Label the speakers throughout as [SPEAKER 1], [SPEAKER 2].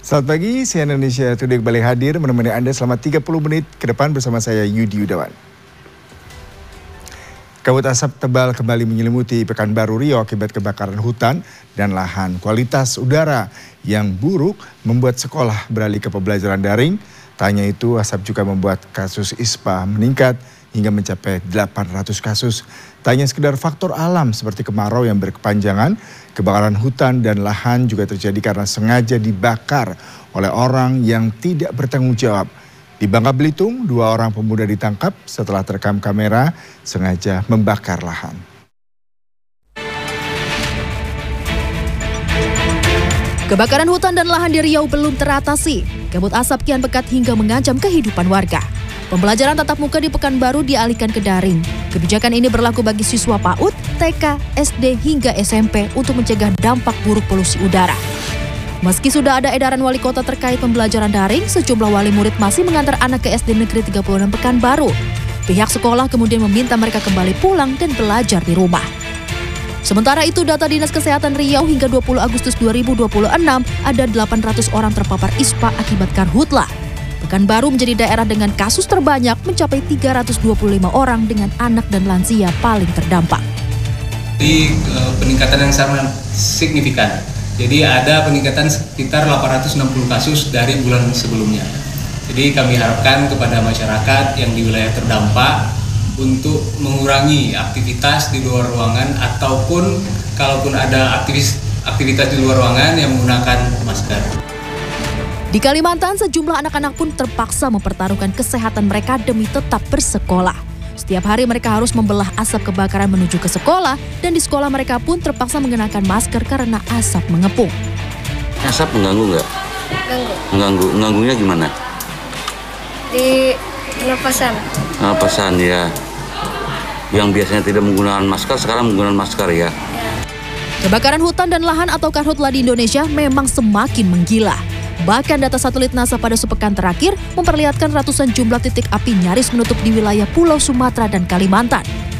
[SPEAKER 1] Selamat pagi, CNN Indonesia Today kembali hadir menemani Anda selama 30 menit ke depan bersama saya Yudi Yudawan. Kabut asap tebal kembali menyelimuti Pekanbaru Riau akibat kebakaran hutan dan lahan. Kualitas udara yang buruk membuat sekolah beralih ke pembelajaran daring. Tak hanya itu, asap juga membuat kasus ISPA meningkat hingga mencapai 800 kasus. Tak hanya sekedar faktor alam seperti kemarau yang berkepanjangan, kebakaran hutan dan lahan juga terjadi karena sengaja dibakar oleh orang yang tidak bertanggung jawab. Di Bangka Belitung, 2 orang pemuda ditangkap setelah terekam kamera sengaja membakar lahan.
[SPEAKER 2] Kebakaran hutan dan lahan di Riau belum teratasi. Kabut asap kian pekat hingga mengancam kehidupan warga. Pembelajaran tatap muka di Pekanbaru dialihkan ke daring. Kebijakan ini berlaku bagi siswa PAUD, TK, SD hingga SMP untuk mencegah dampak buruk polusi udara. Meski sudah ada edaran wali kota terkait pembelajaran daring, sejumlah wali murid masih mengantar anak ke SD Negeri 36 Pekanbaru. Pihak sekolah kemudian meminta mereka kembali pulang dan belajar di rumah. Sementara itu, data Dinas Kesehatan Riau hingga 20 Agustus 2026 ada 800 orang terpapar ISPA akibat karhutlah. Pekanbaru menjadi daerah dengan kasus terbanyak mencapai 325 orang dengan anak dan lansia paling terdampak.
[SPEAKER 3] Di peningkatan yang sangat signifikan. Jadi ada peningkatan sekitar 860 kasus dari bulan sebelumnya. Jadi kami harapkan kepada masyarakat yang di wilayah terdampak untuk mengurangi aktivitas di luar ruangan ataupun kalaupun ada aktivitas di luar ruangan yang menggunakan masker.
[SPEAKER 2] Di Kalimantan, sejumlah anak-anak pun terpaksa mempertaruhkan kesehatan mereka demi tetap bersekolah. Setiap hari mereka harus membelah asap kebakaran menuju ke sekolah, dan di sekolah mereka pun terpaksa mengenakan masker karena asap mengepung.
[SPEAKER 4] Asap mengganggu nggak?
[SPEAKER 5] Ganggu.
[SPEAKER 4] Mengganggunya gimana?
[SPEAKER 5] Di pernapasan.
[SPEAKER 4] Pernapasan ya. Yang biasanya tidak menggunakan masker, sekarang menggunakan masker ya.
[SPEAKER 2] Kebakaran hutan dan lahan atau karhutla di Indonesia memang semakin menggila. Bahkan data satelit NASA pada sepekan terakhir memperlihatkan ratusan jumlah titik api nyaris menutup di wilayah Pulau Sumatera dan Kalimantan.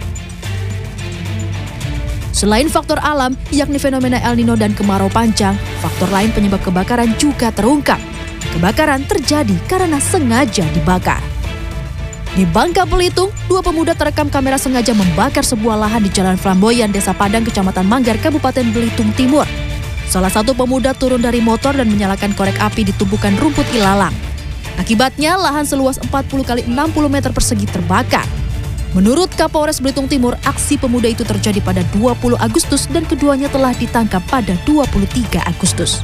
[SPEAKER 2] Selain faktor alam, yakni fenomena El Nino dan kemarau panjang, faktor lain penyebab kebakaran juga terungkap. Kebakaran terjadi karena sengaja dibakar. Di Bangka Belitung, 2 pemuda terekam kamera sengaja membakar sebuah lahan di Jalan Flamboyan, Desa Padang, Kecamatan Manggar, Kabupaten Belitung Timur. Salah satu pemuda turun dari motor dan menyalakan korek api di tumpukan rumput ilalang. Akibatnya, lahan seluas 40 x 60 meter persegi terbakar. Menurut Kapolres Belitung Timur, aksi pemuda itu terjadi pada 20 Agustus dan keduanya telah ditangkap pada 23 Agustus.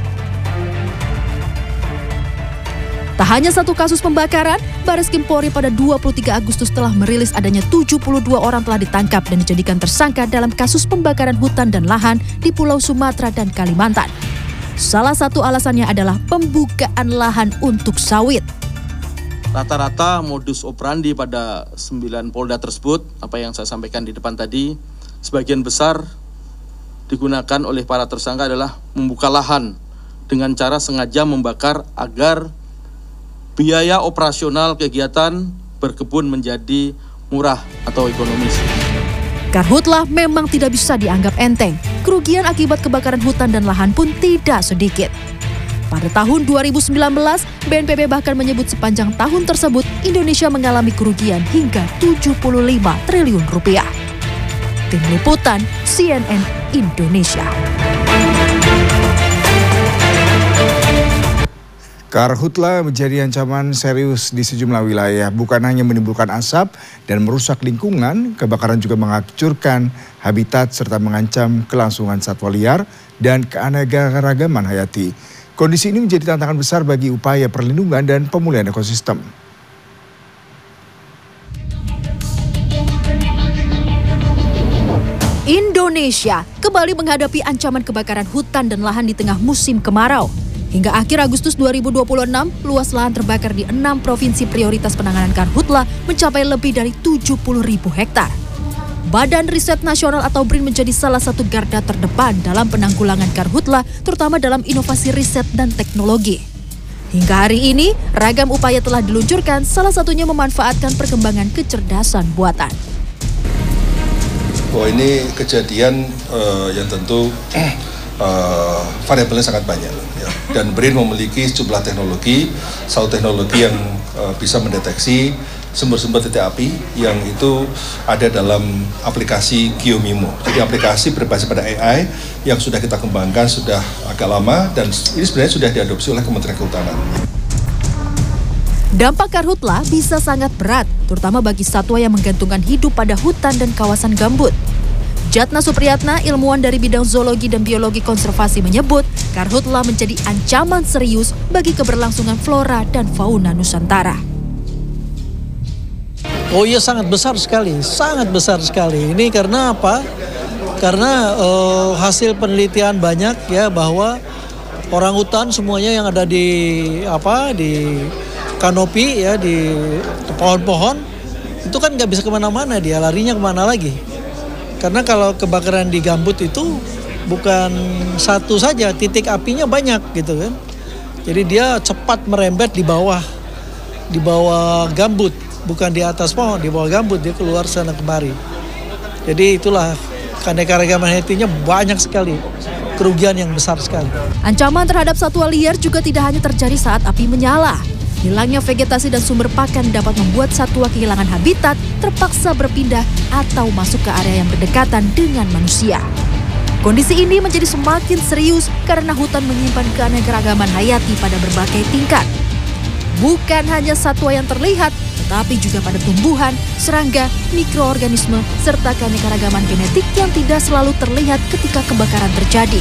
[SPEAKER 2] Tak hanya satu kasus pembakaran, Bareskrim Polri pada 23 Agustus telah merilis adanya 72 orang telah ditangkap dan dijadikan tersangka dalam kasus pembakaran hutan dan lahan di Pulau Sumatera dan Kalimantan. Salah satu alasannya adalah pembukaan lahan untuk sawit.
[SPEAKER 6] Rata-rata modus operandi pada 9 Polda tersebut, apa yang saya sampaikan di depan tadi, sebagian besar digunakan oleh para tersangka adalah membuka lahan dengan cara sengaja membakar agar biaya operasional kegiatan berkebun menjadi murah atau ekonomis.
[SPEAKER 2] Karhutlah memang tidak bisa dianggap enteng. Kerugian akibat kebakaran hutan dan lahan pun tidak sedikit. Pada tahun 2019, BNPB bahkan menyebut sepanjang tahun tersebut Indonesia mengalami kerugian hingga 75 triliun rupiah. Tim Liputan CNN Indonesia.
[SPEAKER 1] Karhutla menjadi ancaman serius di sejumlah wilayah, bukan hanya menimbulkan asap dan merusak lingkungan, kebakaran juga menghancurkan habitat serta mengancam kelangsungan satwa liar dan keanekaragaman hayati. Kondisi ini menjadi tantangan besar bagi upaya perlindungan dan pemulihan ekosistem.
[SPEAKER 2] Indonesia kembali menghadapi ancaman kebakaran hutan dan lahan di tengah musim kemarau. Hingga akhir Agustus 2026, luas lahan terbakar di 6 provinsi prioritas penanganan karhutla mencapai lebih dari 70.000 hektar. Badan Riset Nasional atau BRIN menjadi salah satu garda terdepan dalam penanggulangan karhutla, terutama dalam inovasi riset dan teknologi. Hingga hari ini, ragam upaya telah diluncurkan, salah satunya memanfaatkan perkembangan kecerdasan buatan.
[SPEAKER 7] Ini kejadian yang tentu variabelnya sangat banyak. Ya. Dan BRIN memiliki sejumlah teknologi, satu teknologi yang bisa mendeteksi sumber-sumber titik api yang itu ada dalam aplikasi Geomimo. Jadi aplikasi berbasis pada AI yang sudah kita kembangkan sudah agak lama dan ini sebenarnya sudah diadopsi oleh Kementerian Kehutanan.
[SPEAKER 2] Dampak karhutla bisa sangat berat, terutama bagi satwa yang menggantungkan hidup pada hutan dan kawasan gambut. Jatna Supriyatna, ilmuwan dari bidang zoologi dan biologi konservasi menyebut, karhutla menjadi ancaman serius bagi keberlangsungan flora dan fauna Nusantara.
[SPEAKER 8] Oh iya, sangat besar sekali. Ini karena apa? Karena hasil penelitian banyak ya bahwa orangutan semuanya yang ada di kanopi ya, di pohon-pohon itu kan nggak bisa kemana-mana, dia larinya kemana lagi? Karena kalau kebakaran di gambut itu bukan satu saja, titik apinya banyak gitu kan. Jadi dia cepat merembet di bawah gambut. Bukan di atas pohon, di bawah gambut, dia keluar sana kemari. Jadi itulah keanekaragaman hayatinya banyak sekali, kerugian yang besar sekali.
[SPEAKER 2] Ancaman terhadap satwa liar juga tidak hanya terjadi saat api menyala. Hilangnya vegetasi dan sumber pakan dapat membuat satwa kehilangan habitat, terpaksa berpindah atau masuk ke area yang berdekatan dengan manusia. Kondisi ini menjadi semakin serius karena hutan menyimpan keanekaragaman hayati pada berbagai tingkat. Bukan hanya satwa yang terlihat, tetapi juga pada tumbuhan, serangga, mikroorganisme, serta keanekaragaman genetik yang tidak selalu terlihat ketika kebakaran terjadi.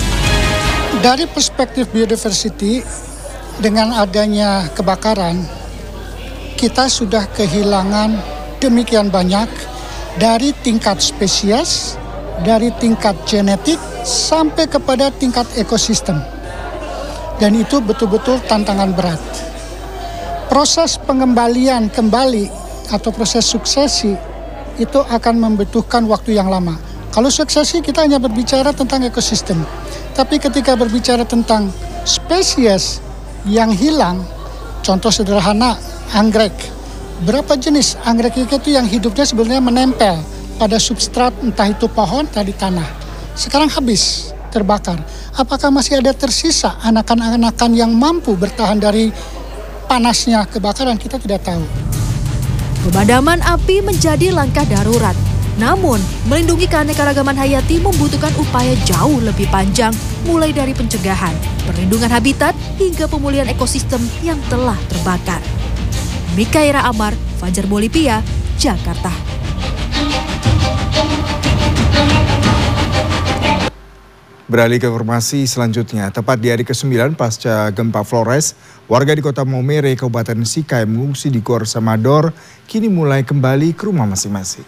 [SPEAKER 9] Dari perspektif biodiversity, dengan adanya kebakaran, kita sudah kehilangan demikian banyak dari tingkat spesies, dari tingkat genetik, sampai kepada tingkat ekosistem. Dan itu betul-betul tantangan berat. Proses pengembalian kembali atau proses suksesi itu akan membutuhkan waktu yang lama. Kalau suksesi kita hanya berbicara tentang ekosistem. Tapi ketika berbicara tentang spesies yang hilang, contoh sederhana anggrek. Berapa jenis anggrek itu yang hidupnya sebenarnya menempel pada substrat, entah itu pohon atau di tanah. Sekarang habis, terbakar. Apakah masih ada tersisa anakan-anakan yang mampu bertahan dari panasnya kebakaran? Kita tidak tahu.
[SPEAKER 2] Pemadaman api menjadi langkah darurat. Namun, melindungi keanekaragaman hayati membutuhkan upaya jauh lebih panjang, mulai dari pencegahan, perlindungan habitat, hingga pemulihan ekosistem yang telah terbakar. Mikaira Amar, Fajar Bolivia, Jakarta.
[SPEAKER 1] Beralih ke informasi selanjutnya, tepat di hari ke-9 pasca gempa Flores, warga di kota Maumere, Kabupaten Sika yang mengungsi di Gor Samador, kini mulai kembali ke rumah masing-masing.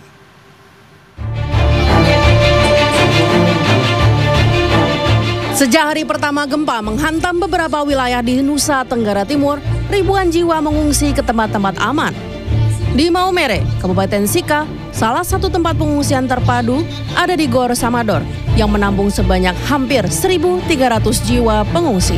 [SPEAKER 10] Sejak hari pertama gempa menghantam beberapa wilayah di Nusa Tenggara Timur, ribuan jiwa mengungsi ke tempat-tempat aman. Di Maumere, Kabupaten Sika, salah satu tempat pengungsian terpadu ada di Gor Samador yang menampung sebanyak hampir 1.300 jiwa pengungsi.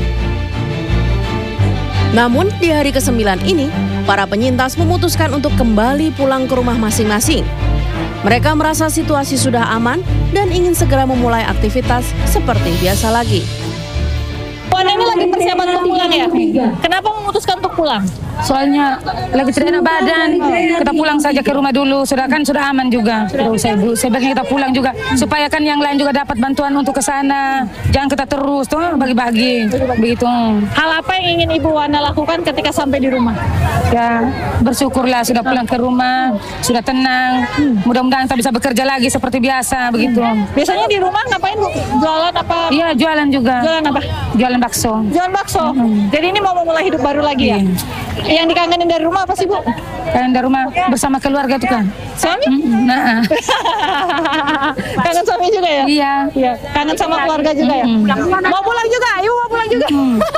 [SPEAKER 10] Namun di hari ke-9 ini, para penyintas memutuskan untuk kembali pulang ke rumah masing-masing. Mereka merasa situasi sudah aman dan ingin segera memulai aktivitas seperti biasa lagi.
[SPEAKER 11] Puan ini lagi persiapan untuk pulang ya? Kenapa memutuskan untuk pulang?
[SPEAKER 12] Soalnya lagi tidak enak badan, kita pulang saja ke rumah dulu, sudah aman juga. Sebaiknya kita pulang juga, supaya kan yang lain juga dapat bantuan untuk ke sana. Jangan kita terus tuh bagi-bagi, begitu.
[SPEAKER 11] Hal apa yang ingin Ibu Wana lakukan ketika sampai di rumah?
[SPEAKER 12] Ya bersyukurlah sudah pulang ke rumah, sudah tenang. Mudah-mudahan kita bisa bekerja lagi seperti biasa, begitu.
[SPEAKER 11] Biasanya di rumah ngapain Bu? Jualan apa?
[SPEAKER 12] Iya jualan juga.
[SPEAKER 11] Jualan apa?
[SPEAKER 12] Jualan bakso.
[SPEAKER 11] Jualan bakso? Jadi ini mau memulai hidup baru lagi ya? Yang dikangenin dari rumah apa sih Bu?
[SPEAKER 12] Kangen dari rumah bersama keluarga tuh kan.
[SPEAKER 11] Suami?
[SPEAKER 12] Nah.
[SPEAKER 11] Kangen suami juga ya?
[SPEAKER 12] Iya.
[SPEAKER 11] Kangen sama keluarga juga ya? Mau pulang juga? Ibu mau pulang juga?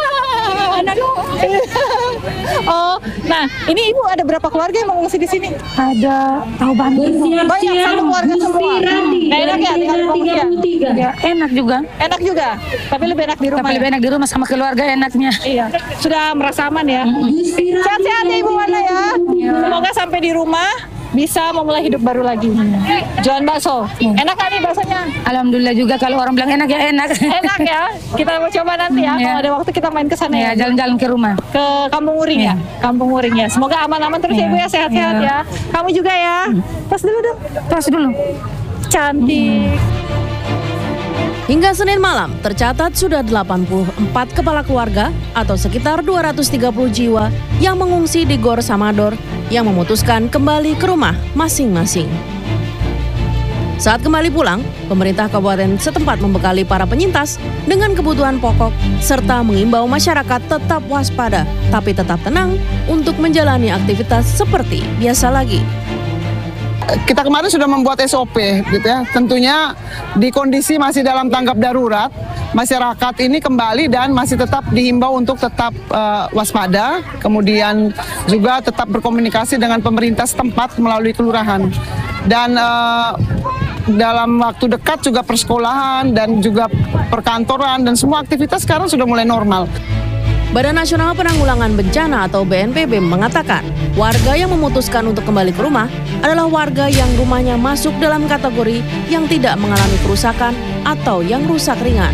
[SPEAKER 11] Oh, nah ini Ibu ada berapa keluarga yang mengungsi di sini?
[SPEAKER 12] Ada tahu banget.
[SPEAKER 11] Banyak, satu keluarga semua. Nah, enak ya tinggal di pengungsian?
[SPEAKER 12] Ya, enak juga.
[SPEAKER 11] Enak juga, tapi lebih enak di rumah.
[SPEAKER 12] Tapi lebih enak di rumah sama keluarga enaknya.
[SPEAKER 11] Iya, sudah merasa aman ya. Sehat-sehat ya Ibu Wana ya. Semoga sampai di rumah bisa memulai hidup baru lagi. Jualan bakso. Enak kan nih baksonya?
[SPEAKER 12] Alhamdulillah juga, kalau orang bilang enak ya enak.
[SPEAKER 11] Enak ya. Kita mau coba nanti ya. Kalau ada waktu kita main ke sana ya.
[SPEAKER 12] Jalan-jalan ke rumah.
[SPEAKER 11] Ke Kampung Uring ya. Kampung Uring ya. Semoga aman-aman terus ya Ibu ya, sehat-sehat ya. Kamu juga ya. Tos dulu dong.
[SPEAKER 12] Tos dulu.
[SPEAKER 11] Cantik.
[SPEAKER 10] Hingga Senin malam, tercatat sudah 84 kepala keluarga atau sekitar 230 jiwa yang mengungsi di Gor Samador yang memutuskan kembali ke rumah masing-masing. Saat kembali pulang, pemerintah kabupaten setempat membekali para penyintas dengan kebutuhan pokok serta mengimbau masyarakat tetap waspada tapi tetap tenang untuk menjalani aktivitas seperti biasa lagi.
[SPEAKER 13] Kita kemarin sudah membuat SOP gitu ya. Tentunya di kondisi masih dalam tanggap darurat, masyarakat ini kembali dan masih tetap dihimbau untuk tetap waspada, kemudian juga tetap berkomunikasi dengan pemerintah setempat melalui kelurahan. Dan dalam waktu dekat juga persekolahan dan juga perkantoran dan semua aktivitas sekarang sudah mulai normal.
[SPEAKER 10] Badan Nasional Penanggulangan Bencana atau BNPB mengatakan, warga yang memutuskan untuk kembali ke rumah adalah warga yang rumahnya masuk dalam kategori yang tidak mengalami kerusakan atau yang rusak ringan.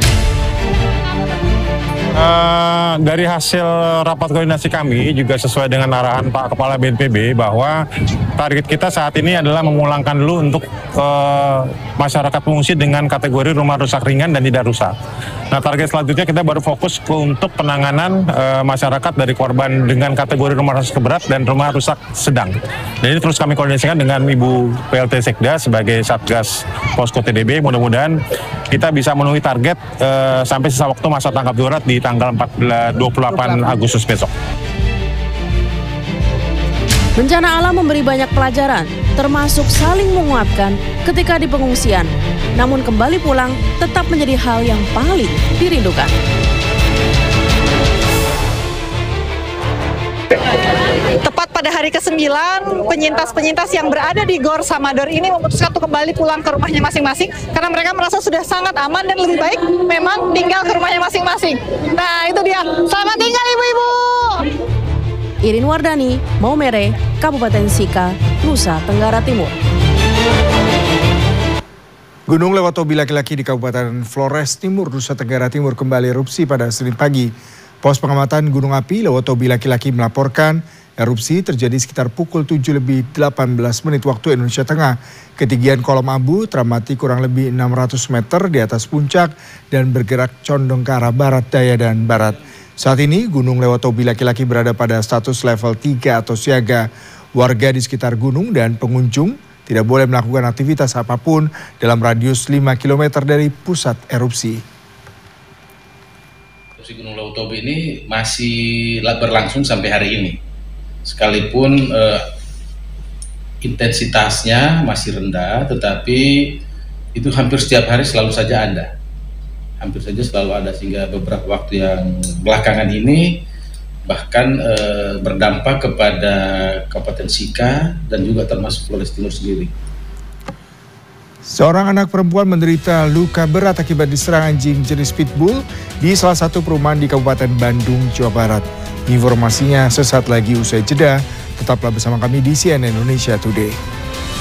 [SPEAKER 14] Dari hasil rapat koordinasi kami juga sesuai dengan arahan Pak Kepala BNPB bahwa target kita saat ini adalah memulangkan dulu untuk masyarakat pengungsi dengan kategori rumah rusak ringan dan tidak rusak. Nah, target selanjutnya kita baru fokus untuk penanganan masyarakat dari korban dengan kategori rumah rusak berat dan rumah rusak sedang. Dan ini terus kami koordinasikan dengan Ibu PLT Sekda sebagai Satgas Posko TDB. Mudah-mudahan kita bisa memenuhi target sampai sisa waktu masa tanggap darurat di tanggal 28 Agustus besok.
[SPEAKER 10] Bencana alam memberi banyak pelajaran, termasuk saling menguatkan ketika di pengungsian. Namun kembali pulang tetap menjadi hal yang paling dirindukan.
[SPEAKER 11] Tepat pada hari ke-9, penyintas-penyintas yang berada di Gor Samador ini memutuskan untuk kembali pulang ke rumahnya masing-masing karena mereka merasa sudah sangat aman dan lebih baik memang tinggal ke rumahnya masing-masing. Nah, itu dia. Selamat tinggal ibu-ibu.
[SPEAKER 10] Irin Wardani, Maumere, Kabupaten Sika, Nusa Tenggara Timur.
[SPEAKER 1] Gunung Lewatobi laki-laki di Kabupaten Flores Timur, Nusa Tenggara Timur kembali erupsi pada Senin pagi. Pos pengamatan gunung api Lewatobi laki-laki melaporkan erupsi terjadi sekitar pukul 7:18 waktu Indonesia Tengah. Ketinggian kolom abu teramati kurang lebih 600 meter di atas puncak dan bergerak condong ke arah barat daya dan barat. Saat ini Gunung Lewatobi laki-laki berada pada status level 3 atau siaga. Warga di sekitar gunung dan pengunjung tidak boleh melakukan aktivitas apapun dalam radius 5 km dari pusat erupsi.
[SPEAKER 15] Erupsi Gunung Lewatobi ini masih berlangsung sampai hari ini. Sekalipun intensitasnya masih rendah, tetapi itu hampir setiap hari selalu saja ada. Hampir saja selalu ada, sehingga beberapa waktu yang belakangan ini bahkan berdampak kepada Kabupaten Sika dan juga termasuk Flores Timur sendiri.
[SPEAKER 1] Seorang anak perempuan menderita luka berat akibat diserang anjing jenis pitbull di salah satu perumahan di Kabupaten Bandung, Jawa Barat. Informasinya sesaat lagi usai jeda. Tetaplah bersama kami di CNN Indonesia Today.